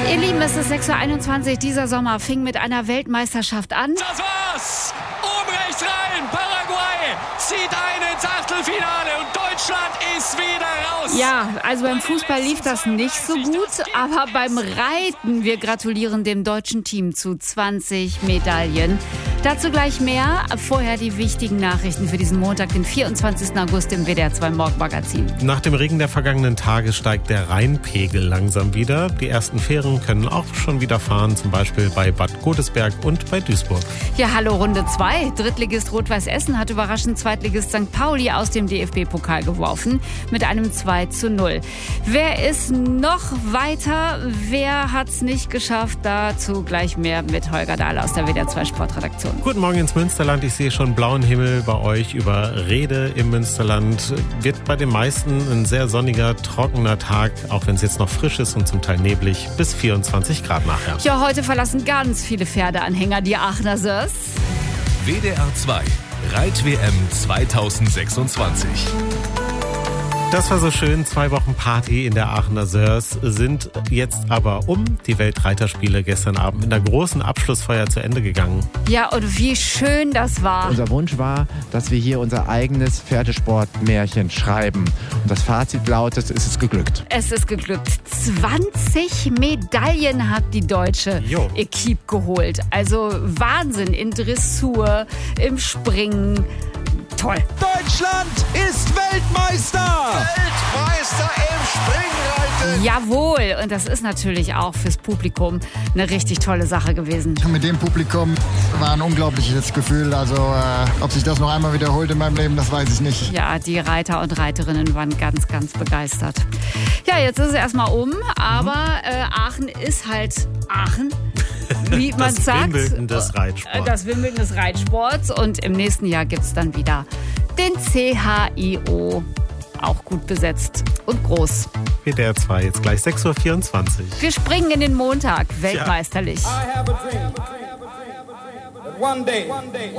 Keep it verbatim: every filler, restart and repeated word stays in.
Ihr Lieben, es ist sechs Uhr einundzwanzig. Dieser Sommer fing mit einer Weltmeisterschaft an. Das war's! Oben rechts rein! Paraguay zieht ein ins Achtelfinale und Deutschland ist wieder raus! Ja, also beim Fußball lief das nicht so gut, aber beim Reiten, wir gratulieren dem deutschen Team zu zwanzig Medaillen. Dazu gleich mehr. Vorher die wichtigen Nachrichten für diesen Montag, den vierundzwanzigsten August im W D R zwei Morgenmagazin. Nach dem Regen der vergangenen Tage steigt der Rheinpegel langsam wieder. Die ersten Fähren können auch schon wieder fahren, zum Beispiel bei Bad Godesberg und bei Duisburg. Ja, hallo, Runde zwei. Drittligist Rot-Weiß Essen hat überraschend Zweitligist Sankt Pauli aus dem D F B-Pokal geworfen mit einem zwei zu null. Wer ist noch weiter? Wer hat's nicht geschafft? Dazu gleich mehr mit Holger Dahl aus der W D R zwei Sportredaktion. Guten Morgen ins Münsterland. Ich sehe schon blauen Himmel bei euch über Rede im Münsterland. Wird bei den meisten ein sehr sonniger, trockener Tag, auch wenn es jetzt noch frisch ist und zum Teil neblig, bis vierundzwanzig Grad nachher. Ja, heute verlassen ganz viele Pferdeanhänger die Aachener Sörs. W D R zwei Reit-W M zweitausendsechsundzwanzig. Das war so schön. Zwei Wochen Party in der Aachener Sörs sind jetzt aber um. Die Weltreiterspiele gestern Abend in der großen Abschlussfeier zu Ende gegangen. Ja, und wie schön das war. Unser Wunsch war, dass wir hier unser eigenes Pferdesportmärchen schreiben. Und das Fazit lautet, es ist geglückt. Es ist geglückt. zwanzig Medaillen hat die deutsche Jo. Equipe geholt. Also Wahnsinn in Dressur, im Springen. Toll. Deutschland ist Weltmeister! Weltmeister im Springreiten! Jawohl. Und das ist natürlich auch fürs Publikum eine richtig tolle Sache gewesen. Mit dem Publikum war ein unglaubliches Gefühl. Also äh, ob sich das noch einmal wiederholt in meinem Leben, das weiß ich nicht. Ja, die Reiter und Reiterinnen waren ganz, ganz begeistert. Ja, jetzt ist es erstmal um, aber äh, Aachen ist halt Aachen. Wie man Das sagt, Wimbledon des Reitsports. Das Wimbledon des Reitsports. Und im nächsten Jahr gibt es dann wieder den C H I O. Auch gut besetzt und groß. W D R zwei, jetzt gleich sechs Uhr vierundzwanzig. Wir springen in den Montag, weltmeisterlich. I have a dream that one day